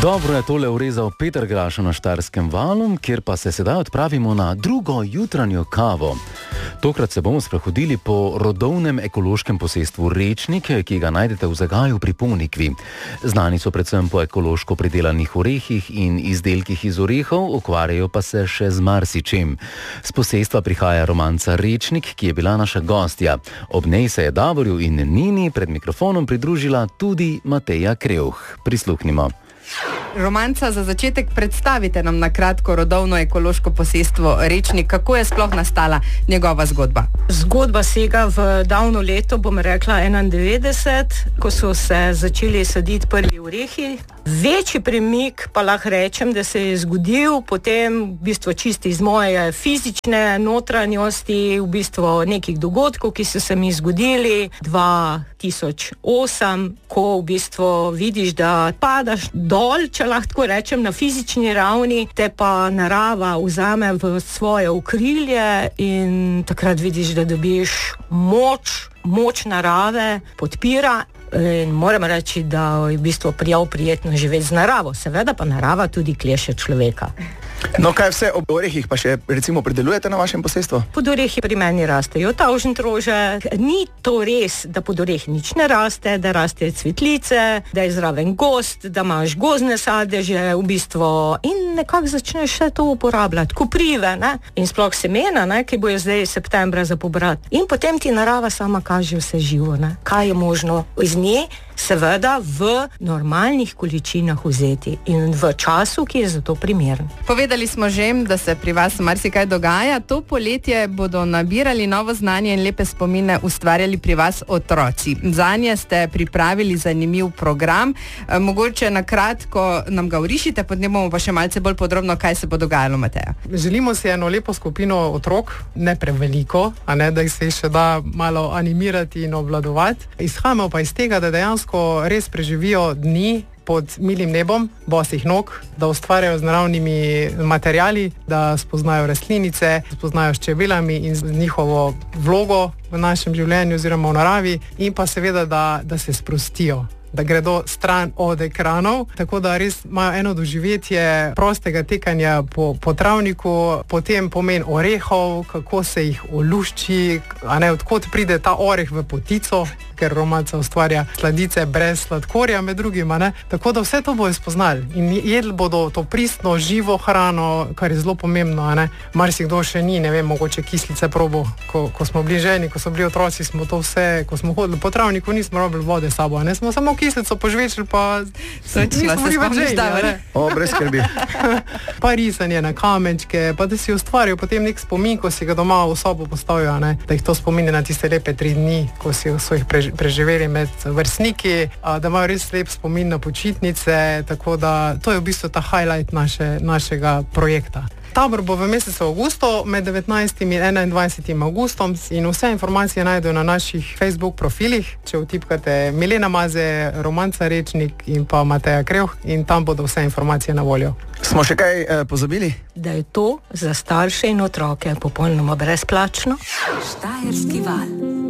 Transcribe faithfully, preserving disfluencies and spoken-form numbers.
Dobro je tole urezal Peter Graša na Štajerskem valu, kjer pa se sedaj odpravimo na drugo jutranjo kavo. Tokrat se bomo sprehodili po rodovnem ekološkem posestvu Rečnik, ki ga najdete v Zagaju pri Ponikvi. Znani so predvsem po ekološko pridelanih orehih in izdelkih iz orehov, ukvarjajo pa se še z marsičem. Z posestva prihaja romanca Rečnik, ki je bila naša gostja. Ob njej se je Davorju in Nini pred mikrofonom pridružila tudi Mateja Krevh. Prisluhnimo. Romanca, za začetek predstavite nam na kratko rodovno ekološko posestvo Rečnik. Kako je sploh nastala njegova zgodba? Zgodba sega v davno leto, bom rekla enaindevetdeset, ko so se začeli saditi prvi orehi. Večji premik pa lahko rečem, da se je zgodil potem v bistvu čisto iz moje fizične notranjosti, v bistvu nekih dogodkov, ki so se mi zgodili dva tisoč osem, ko v bistvu vidiš, da padaš dol, če lahko tako rečem, na fizični ravni, te pa narava vzame v svoje okrilje in takrat vidiš, da dobiš moč, moč narave, podpira. In moram reči, da je v bistvu prijav prijetno živeti z naravo. Seveda pa narava tudi kleše človeka. No, kaj vse ob orehih pa še recimo pridelujete na vašem posestvu? Pod orehi pri meni rastejo tavžentrože. Ni to res, da pod orehi nič ne raste, da raste cvetlice, da je zraven gozd, da imaš gozdne sadeže v bistvu in nekako začneš vse to uporabljati. Koprive, ne? In sploh semena, ne? Ki bojo zdaj septembra za pobrati. In potem ti narava sama kaže vse živo, ne? Kaj je možno iz nje, seveda v normalnih količinah vzeti in v času, ki je za to primeren. Povedali smo že, da se pri vas marsikaj dogaja. To poletje bodo nabirali novo znanje in lepe spomine ustvarjali pri vas otroci. Zanje ste pripravili zanimiv program. E, mogoče na kratko nam ga orišite, potem bomo pa še malce bolj podrobno, kaj se bo dogajalo, Mateja. Želimo si eno lepo skupino otrok, ne preveliko, a ne, da jih se še da malo animirati in obvladovati. Izhajamo pa iz tega, da dejansko res preživijo dni pod milim nebom, bosih nog, da ustvarjajo z naravnimi materijali, da spoznajo rastlinice, spoznajo s čebelami in z njihovo vlogo v našem življenju oziroma v naravi in pa seveda, da, da se sprostijo, da gredo stran od ekranov, tako da res imajo eno doživetje prostega tekanja po, po travniku, potem pomen orehov, kako se jih olušči, a ne, odkot pride ta oreh v potico, ker romanca ustvarja sladice brez sladkorja med drugim, ne. Tako da vse to bojo spoznali in jedli bodo to pristno, živo hrano, kar je zelo pomembno, a ne. Marsikdo še ni, ne vem, mogoče kislice probo, ko, ko smo bili ženi, ko so bili otroci, smo to vse, ko smo hodili po travniku, nismo robili vode s sabo, a ne, smo samo kislico požvečili, pa nismo bili več ženi, a ne. O, brez skrbi. Pa risanje na kamenčke, pa da si ustvarijo potem nek spomin, ko si ga doma v sobo postavijo, a ne, da jih to spomine na tiste lepe tri dni, ko si so jih preživeli preživeli med vrstniki, da imajo res lep spomin na počitnice, tako da to je v bistvu ta highlight naše, našega projekta. Tabor bo v mesecu avgustu med devetnajstim in enaindvajsetim avgustom in vse informacije najdejo na naših Facebook profilih, če vtipkate Milena Maze, Romanca Rečnik in pa Mateja Krevh in tam bodo vse informacije na voljo. Smo še kaj eh, pozabili? Da je to za starše in otroke popolnoma brezplačno. Štajerski val.